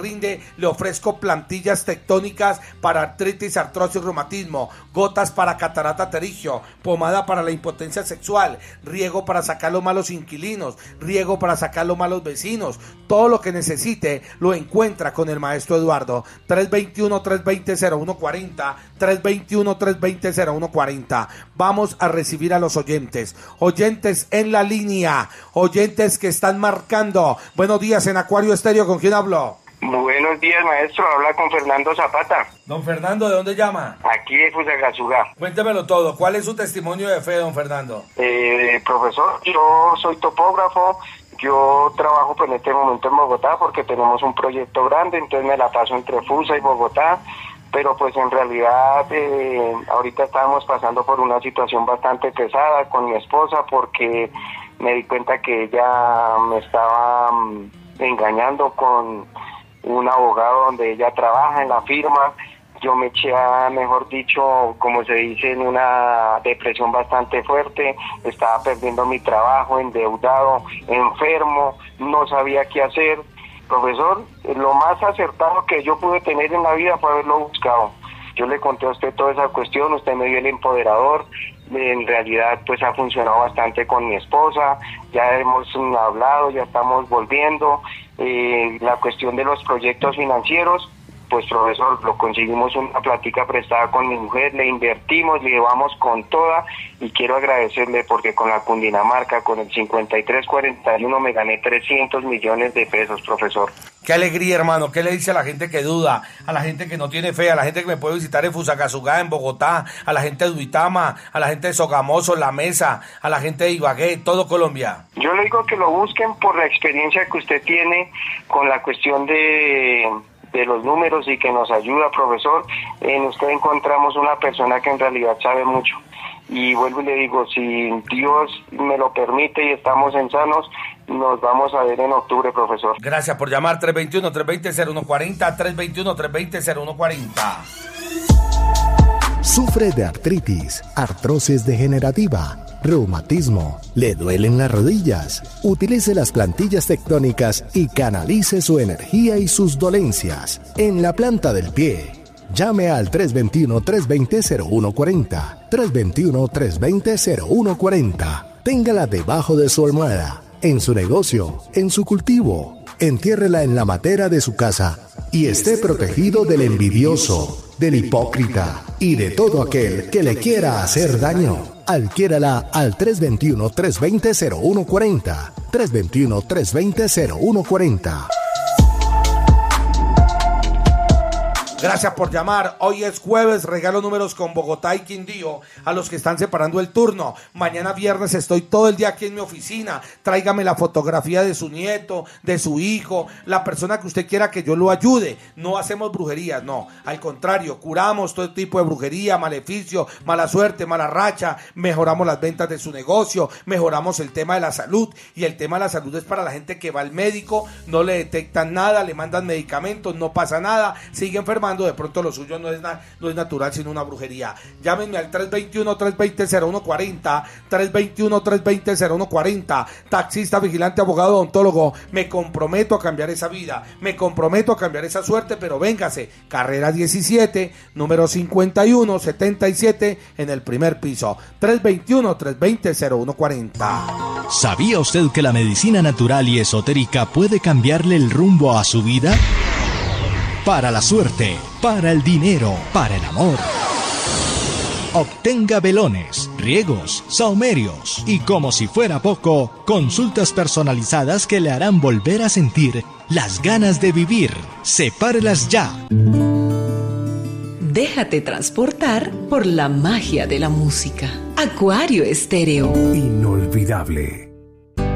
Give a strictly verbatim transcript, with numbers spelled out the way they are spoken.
rinde, le ofrezco plantillas tectónicas para artritis, artrosis, reumatismo, gotas para catarata pterigio, pomada para la impotencia sexual, riego para sacar los malos inquilinos, riego para sacar los malos vecinos. Todo lo que necesite lo encuentra con el maestro Eduardo. tres dos uno, tres dos cero, cero uno cuatro cero, tres dos uno, tres dos cero, cero uno cuatro cero. Vamos a recibir a los oyentes. Oyentes en la línea, oyentes que están marcando. Buenos días en Acuario Estéreo, ¿con quién hablo? Buenos días, maestro, habla con Fernando Zapata. Don Fernando, ¿de dónde llama? Aquí de Fusagasugá. Cuéntemelo todo, ¿cuál es su testimonio de fe, don Fernando? Eh, profesor, yo soy topógrafo, yo trabajo pues, en este momento en Bogotá porque tenemos un proyecto grande, entonces me la paso entre Fusa y Bogotá, pero pues en realidad eh, ahorita estábamos pasando por una situación bastante pesada con mi esposa porque me di cuenta que ella me estaba um, engañando con un abogado donde ella trabaja en la firma. Yo me eché a, mejor dicho, como se dice, en una depresión bastante fuerte, estaba perdiendo mi trabajo, endeudado, enfermo, no sabía qué hacer. Profesor, lo más acertado que yo pude tener en la vida fue haberlo buscado. Yo le conté a usted toda esa cuestión, usted me dio el empoderador, en realidad pues ha funcionado bastante con mi esposa, ya hemos hablado, ya estamos volviendo, eh, la cuestión de los proyectos financieros, pues profesor, lo conseguimos una plática prestada con mi mujer, le invertimos, le llevamos con toda y quiero agradecerle porque con la Cundinamarca, con el cincuenta y tres cuarenta y uno me gané trescientos millones de pesos, profesor. Qué alegría, hermano. ¿Qué le dice a la gente que duda, a la gente que no tiene fe, a la gente que me puede visitar en Fusagasugá, en Bogotá, a la gente de Duitama, a la gente de Sogamoso, La Mesa, a la gente de Ibagué, todo Colombia? Yo le digo que lo busquen por la experiencia que usted tiene con la cuestión de... de los números y que nos ayuda, profesor. En usted encontramos una persona que en realidad sabe mucho. Y vuelvo y le digo, si Dios me lo permite y estamos en sanos, nos vamos a ver en octubre, profesor. Gracias por llamar. tres dos uno, tres dos cero, cero uno cuatro cero, tres dos uno, tres dos cero, cero uno cuatro cero. Sufre de artritis, artrosis degenerativa, reumatismo, le duelen las rodillas. Utilice las plantillas tectónicas y canalice su energía y sus dolencias en la planta del pie. Llame al tres dos uno, tres dos cero, cero uno cuatro cero, tres dos uno, tres dos cero, cero uno cuatro cero. Téngala debajo de su almohada, en su negocio, en su cultivo. Entiérrela en la matera de su casa y esté protegido del envidioso, del hipócrita y de todo aquel que le quiera hacer daño. Adquiérala al tres dos uno, tres dos cero, cero uno cuatro cero, tres dos uno, tres dos cero, cero uno cuatro cero. Gracias por llamar. Hoy es jueves, regalo números con Bogotá y Quindío a los que están separando el turno. Mañana viernes estoy todo el día aquí en mi oficina. Tráigame la fotografía de su nieto, de su hijo, la persona que usted quiera que yo lo ayude. No hacemos brujerías, no. Al contrario, curamos todo tipo de brujería, maleficio, mala suerte, mala racha. Mejoramos las ventas de su negocio, mejoramos el tema de la salud. Y el tema de la salud es para la gente que va al médico, no le detectan nada, le mandan medicamentos, no pasa nada, sigue enfermando. De pronto lo suyo no es, na, no es natural sino una brujería. Llámenme al tres dos uno, tres dos cero, cero uno cuatro cero, tres dos uno, tres dos cero, cero uno cuatro cero. Taxista, vigilante, abogado, odontólogo. Me comprometo a cambiar esa vida, me comprometo a cambiar esa suerte, pero véngase. Carrera diecisiete, número cincuenta y uno setenta y siete, en el primer piso. tres dos uno, tres dos cero, cero uno cuatro cero. ¿Sabía usted que la medicina natural y esotérica puede cambiarle el rumbo a su vida? Para la suerte, para el dinero, para el amor. Obtenga velones, riegos, saumerios y, como si fuera poco, consultas personalizadas que le harán volver a sentir las ganas de vivir. Sepárelas ya. Déjate transportar por la magia de la música. Acuario Estéreo. Inolvidable.